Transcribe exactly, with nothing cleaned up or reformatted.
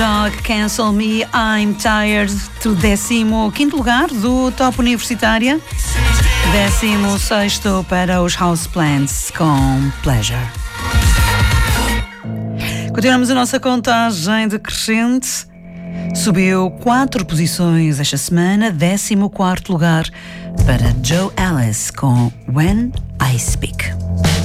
Dog, Cancel Me, I'm Tired, do décimo quinto lugar do Top Universitária. décimo sexto para os Houseplants com Pleasure. Continuamos a nossa contagem decrescente. Subiu quatro posições esta semana, décimo quarto lugar para Joe Ellis com When I Speak.